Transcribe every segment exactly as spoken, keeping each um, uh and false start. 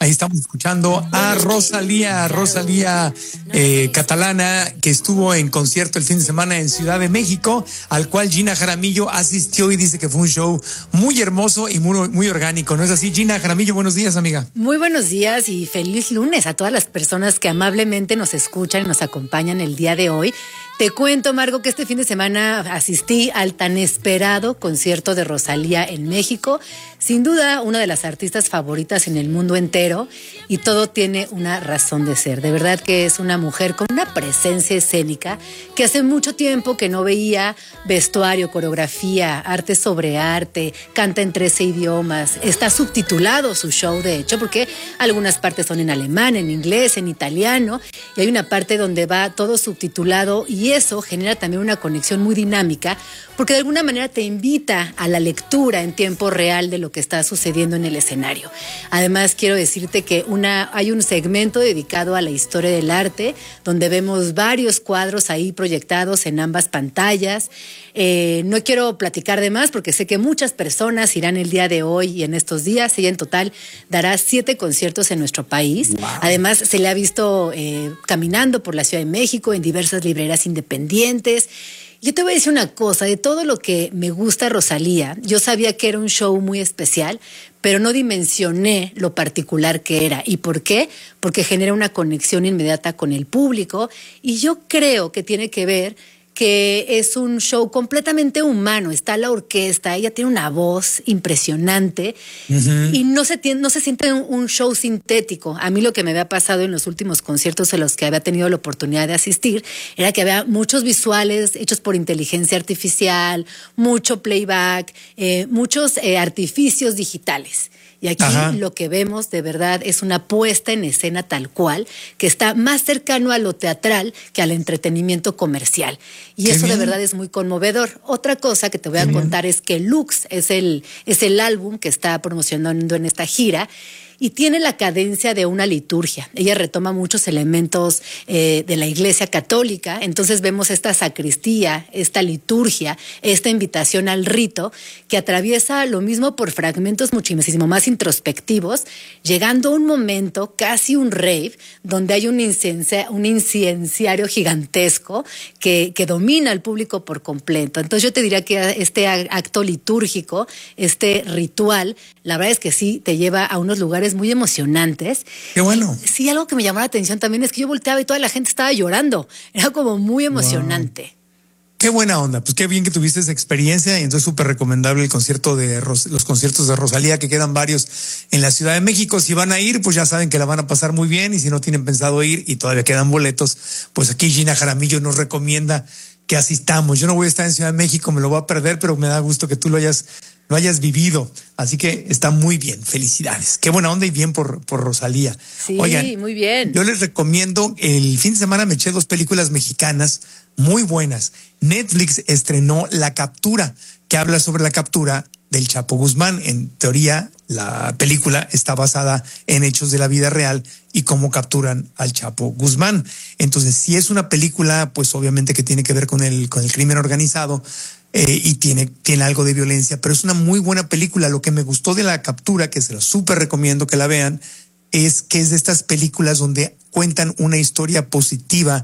Ahí estamos escuchando a Rosalía, Rosalía eh, catalana, que estuvo en concierto el fin de semana en Ciudad de México, al cual Gina Jaramillo asistió y dice que fue un show muy hermoso y muy, muy orgánico. ¿No es así, Gina Jaramillo? Buenos días, amiga. Muy buenos días y feliz lunes a todas las personas que amablemente nos escuchan y nos acompañan el día de hoy. Te cuento, Margo, que este fin de semana asistí al tan esperado concierto de Rosalía en México. Sin duda, una de las artistas favoritas en el mundo entero, y todo tiene una razón de ser. De verdad que es una mujer con una presencia escénica que hace mucho tiempo que no veía vestuario, coreografía, arte sobre arte, canta en trece idiomas, está subtitulado su show, de hecho, porque algunas partes son en alemán, en inglés, en italiano, y hay una parte donde va todo subtitulado, y eso genera también una conexión muy dinámica, porque de alguna manera te invita a la lectura en tiempo real de lo que está sucediendo en el escenario. Además, quiero decirte que una, hay un segmento dedicado a la historia del arte, donde vemos varios cuadros ahí proyectados en ambas pantallas. Eh, no quiero platicar de más porque sé que muchas personas irán el día de hoy y en estos días. Ella en total dará siete conciertos en nuestro país. Wow. Además, se le ha visto eh, caminando por la Ciudad de México en diversas librerías independientes. Yo te voy a decir una cosa, de todo lo que me gusta Rosalía, yo sabía que era un show muy especial, pero no dimensioné lo particular que era. ¿Y por qué? Porque genera una conexión inmediata con el público, y yo creo que tiene que ver que es un show completamente humano. Está la orquesta, ella tiene una voz impresionante, uh-huh. y no se, tiene, no se siente un, un show sintético. A mí lo que me había pasado en los últimos conciertos en los que había tenido la oportunidad de asistir era que había muchos visuales hechos por inteligencia artificial, mucho playback, eh, muchos eh, artificios digitales. Y aquí Ajá. lo que vemos de verdad es una puesta en escena tal cual, que está más cercano a lo teatral que al entretenimiento comercial. Y Qué eso bien. de verdad es muy conmovedor. Otra cosa que te voy Qué a contar bien. es que Lux es el, es el álbum que está promocionando en esta gira, y tiene la cadencia de una liturgia. Ella retoma muchos elementos eh, de la Iglesia Católica. Entonces vemos esta sacristía, esta liturgia, esta invitación al rito, que atraviesa lo mismo por fragmentos muchísimo más introspectivos, llegando a un momento, casi un rave, donde hay un, incencia, un incenciario gigantesco que, que domina al público por completo. Entonces yo te diría que este acto litúrgico, este ritual, la verdad es que sí te lleva a unos lugares muy emocionantes. Qué bueno. Sí, algo que me llamó la atención también es que yo volteaba y toda la gente estaba llorando. Era como muy emocionante. Wow. Qué buena onda, pues qué bien que tuviste esa experiencia, y entonces súper recomendable el concierto de Ros- los conciertos de Rosalía, que quedan varios en la Ciudad de México. Si van a ir, pues ya saben que la van a pasar muy bien, y si no tienen pensado ir y todavía quedan boletos, pues aquí Gina Jaramillo nos recomienda que asistamos. Yo no voy a estar en Ciudad de México, me lo voy a perder, pero me da gusto que tú lo hayas lo hayas vivido, así que está muy bien, felicidades, qué buena onda y bien por, por Rosalía. Sí, Oigan, muy bien. Yo les recomiendo, el fin de semana me eché dos películas mexicanas muy buenas. Netflix estrenó La Captura, que habla sobre la captura del Chapo Guzmán. En teoría, la película está basada en hechos de la vida real y cómo capturan al Chapo Guzmán. Entonces, si es una película, pues obviamente que tiene que ver con el, con el crimen organizado, Eh, y tiene, tiene algo de violencia, pero es una muy buena película. Lo que me gustó de La Captura, que se lo súper recomiendo que la vean, es que es de estas películas donde cuentan una historia positiva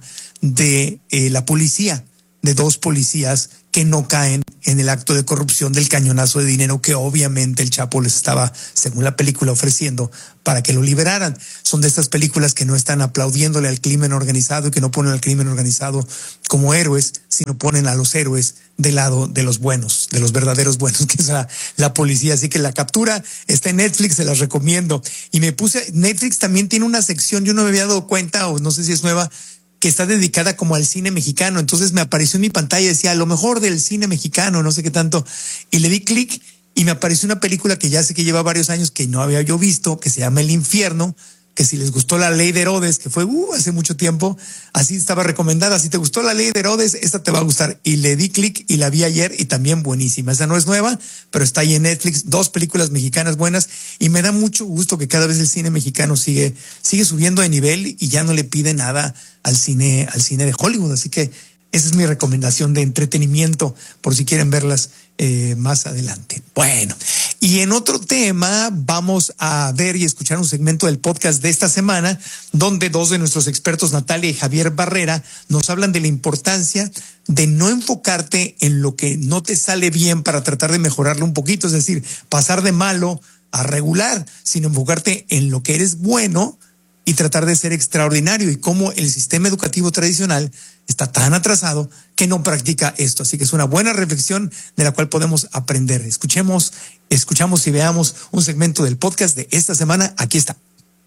de eh, la policía, de dos policías que no caen en el acto de corrupción del cañonazo de dinero que obviamente el Chapo les estaba, según la película, ofreciendo para que lo liberaran. Son de estas películas que no están aplaudiéndole al crimen organizado y que no ponen al crimen organizado como héroes, sino ponen a los héroes del lado de los buenos, de los verdaderos buenos, que es la, la policía. Así que La Captura está en Netflix, se las recomiendo. Y me puse, Netflix también tiene una sección, yo no me había dado cuenta, o no sé si es nueva, que está dedicada como al cine mexicano. Entonces me apareció en mi pantalla y decía, lo mejor del cine mexicano, no sé qué tanto. Y le di clic y me apareció una película que ya sé que lleva varios años que no había yo visto, que se llama El Infierno, que si les gustó La Ley de Herodes, que fue uh, hace mucho tiempo, así estaba recomendada. Si te gustó La Ley de Herodes, esta te va a gustar. Y le di clic y la vi ayer y también buenísima. Esa no es nueva, pero está ahí en Netflix, dos películas mexicanas buenas, y me da mucho gusto que cada vez el cine mexicano sigue, sigue subiendo de nivel y ya no le pide nada al cine, al cine de Hollywood. Así que esa es mi recomendación de entretenimiento, por si quieren verlas eh, más adelante. Bueno, y en otro tema vamos a ver y escuchar un segmento del podcast de esta semana donde dos de nuestros expertos, Natalia y Javier Barrera, nos hablan de la importancia de no enfocarte en lo que no te sale bien para tratar de mejorarlo un poquito, es decir, pasar de malo a regular, sino enfocarte en lo que eres bueno y tratar de ser extraordinario, y cómo el sistema educativo tradicional está tan atrasado que no practica esto. Así que es una buena reflexión de la cual podemos aprender. Escuchemos, escuchamos y veamos un segmento del podcast de esta semana. Aquí está.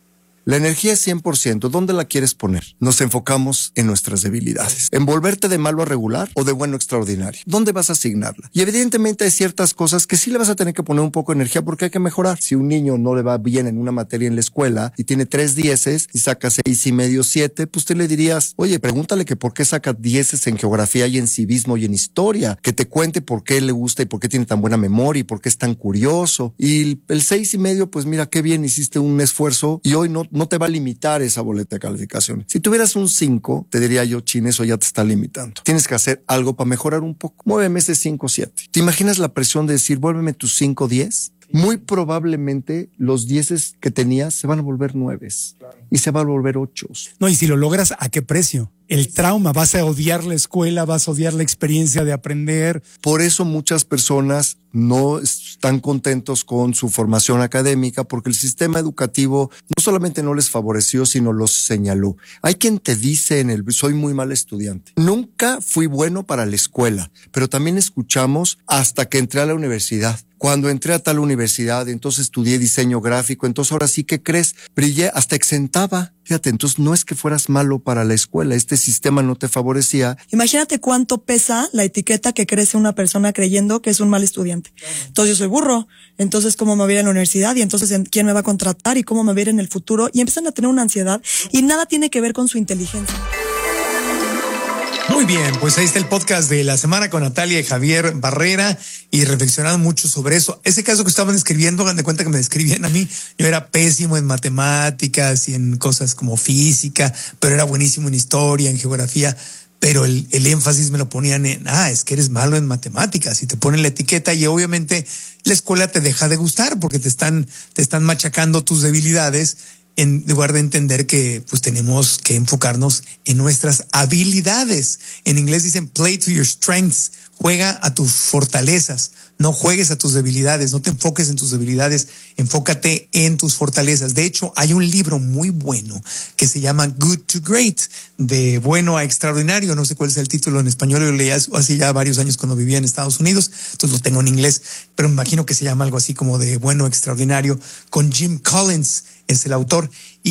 La energía es cien por ciento. ¿Dónde la quieres poner? Nos enfocamos en nuestras debilidades. ¿En volverte de malo a regular o de bueno a extraordinario? ¿Dónde vas a asignarla? Y evidentemente hay ciertas cosas que sí le vas a tener que poner un poco de energía porque hay que mejorar. Si un niño no le va bien en una materia en la escuela y tiene tres dieces y saca seis y medio, siete, pues tú le dirías, oye, pregúntale que por qué saca dieces en geografía y en civismo y en historia. Que te cuente por qué le gusta y por qué tiene tan buena memoria y por qué es tan curioso. Y el seis y medio, pues mira, qué bien, hiciste un esfuerzo y hoy no no te va a limitar esa boleta de calificaciones. Si tuvieras un cinco, te diría yo, chin, eso ya te está limitando. Tienes que hacer algo para mejorar un poco. Muéveme ese cinco siete. ¿Te imaginas la presión de decir, vuélveme tus cinco diez? Muy probablemente los dieces que tenías se van a volver nueves. Claro. Y se van a volver ochos. No, y si lo logras, ¿a qué precio? El trauma, vas a odiar la escuela, vas a odiar la experiencia de aprender. Por eso muchas personas no están contentos con su formación académica, porque el sistema educativo no solamente no les favoreció, sino los señaló. Hay quien te dice en el, soy muy mal estudiante. Nunca fui bueno para la escuela, pero también escuchamos hasta que entré a la universidad. Cuando entré a tal universidad, entonces estudié diseño gráfico, entonces ahora sí que crees, brillé, hasta exentaba. Fíjate, entonces no es que fueras malo para la escuela, este sistema no te favorecía. Imagínate cuánto pesa la etiqueta que crece una persona creyendo que es un mal estudiante. Claro. Entonces yo soy burro, entonces cómo me voy a ir a la universidad y entonces quién me va a contratar y cómo me voy a ir en el futuro, y empiezan a tener una ansiedad y nada tiene que ver con su inteligencia. Muy bien, pues ahí está el podcast de la semana con Natalia y Javier Barrera, y reflexionando mucho sobre eso. Ese caso que estaban escribiendo, hagan de cuenta que me describían a mí. Yo era pésimo en matemáticas y en cosas como física, pero era buenísimo en historia, en geografía. Pero el, el énfasis me lo ponían en, ah, es que eres malo en matemáticas, y te ponen la etiqueta, y obviamente la escuela te deja de gustar porque te están, te están machacando tus debilidades, en lugar de entender que pues tenemos que enfocarnos en nuestras habilidades. En inglés dicen play to your strengths, juega a tus fortalezas, no juegues a tus debilidades, no te enfoques en tus debilidades, enfócate en tus fortalezas. De hecho, hay un libro muy bueno que se llama Good to Great, de bueno a extraordinario, no sé cuál es el título en español, yo leía hace ya varios años cuando vivía en Estados Unidos, entonces lo tengo en inglés, pero me imagino que se llama algo así como de bueno a extraordinario, con Jim Collins, es el autor,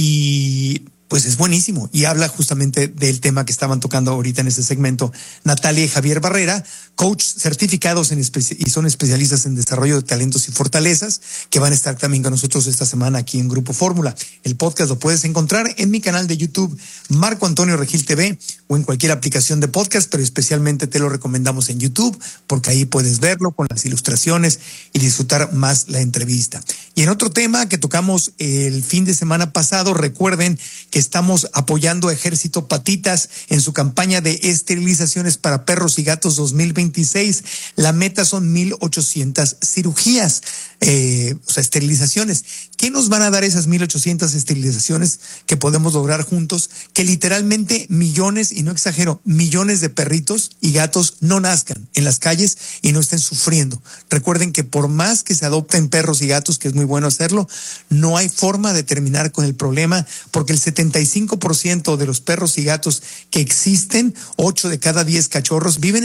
y pues es buenísimo, y habla justamente del tema que estaban tocando ahorita en este segmento Natalia y Javier Barrera, coach certificados en espe- y son especialistas en desarrollo de talentos y fortalezas, que van a estar también con nosotros esta semana aquí en Grupo Fórmula. El podcast lo puedes encontrar en mi canal de YouTube, Marco Antonio Regil T V, o en cualquier aplicación de podcast, pero especialmente te lo recomendamos en YouTube, porque ahí puedes verlo con las ilustraciones y disfrutar más la entrevista. Y en otro tema que tocamos el fin de semana pasado, recuerden que estamos apoyando a Ejército Patitas en su campaña de esterilizaciones para perros y gatos dos mil veintiséis. La meta son mil ochocientas cirugías, eh, o sea, esterilizaciones. ¿Qué nos van a dar esas mil ochocientas esterilizaciones que podemos lograr juntos? Que literalmente millones, y no exagero, millones de perritos y gatos no nazcan en las calles y no estén sufriendo. Recuerden que por más que se adopten perros y gatos, que es muy bueno hacerlo, no hay forma de terminar con el problema, porque el setenta y cinco por ciento de los perros y gatos que existen, ocho de cada diez cachorros, viven